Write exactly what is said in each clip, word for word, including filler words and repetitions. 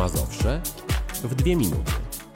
Mazowsze w dwie minuty.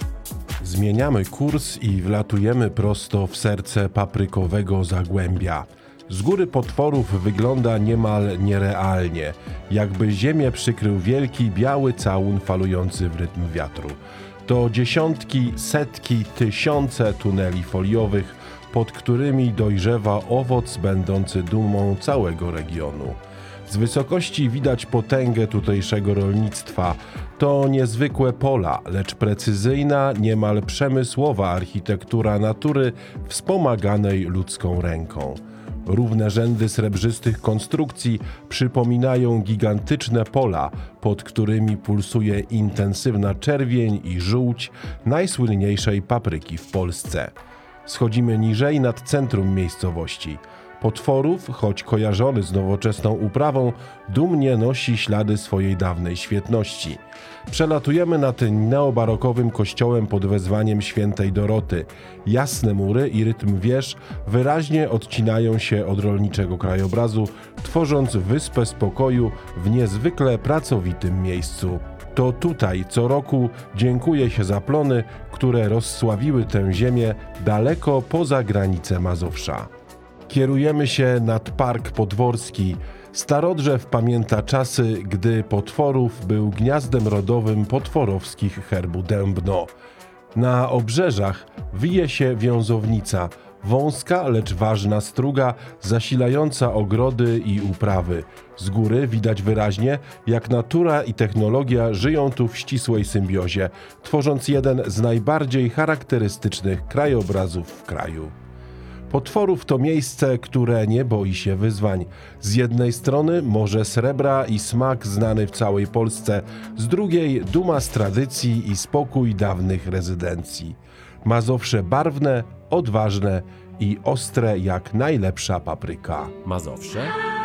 Zmieniamy kurs i wlatujemy prosto w serce paprykowego Zagłębia. Z góry potworów wygląda niemal nierealnie, jakby ziemię przykrył wielki biały całun falujący w rytm wiatru. To dziesiątki, setki, tysiące tuneli foliowych, pod którymi dojrzewa owoc będący dumą całego regionu. Z wysokości widać potęgę tutejszego rolnictwa. To niezwykłe pola, lecz precyzyjna, niemal przemysłowa architektura natury wspomaganej ludzką ręką. Równe rzędy srebrzystych konstrukcji przypominają gigantyczne pola, pod którymi pulsuje intensywna czerwień i żółć najsłynniejszej papryki w Polsce. Schodzimy niżej nad centrum miejscowości. Potworów, choć kojarzony z nowoczesną uprawą, dumnie nosi ślady swojej dawnej świetności. Przelatujemy nad neobarokowym kościołem pod wezwaniem świętej Doroty. Jasne mury i rytm wież wyraźnie odcinają się od rolniczego krajobrazu, tworząc wyspę spokoju w niezwykle pracowitym miejscu. To tutaj co roku dziękuję się za plony, które rozsławiły tę ziemię daleko poza granice Mazowsza. Kierujemy się nad Park Podworski. Starodrzew pamięta czasy, gdy Potworów był gniazdem rodowym potworowskich herbu Dębno. Na obrzeżach wije się wiązownica, wąska, lecz ważna struga zasilająca ogrody i uprawy. Z góry widać wyraźnie, jak natura i technologia żyją tu w ścisłej symbiozie, tworząc jeden z najbardziej charakterystycznych krajobrazów w kraju. Potworów to miejsce, które nie boi się wyzwań. Z jednej strony morze srebra i smak znany w całej Polsce, z drugiej duma z tradycji i spokój dawnych rezydencji. Mazowsze barwne, odważne i ostre jak najlepsza papryka. Mazowsze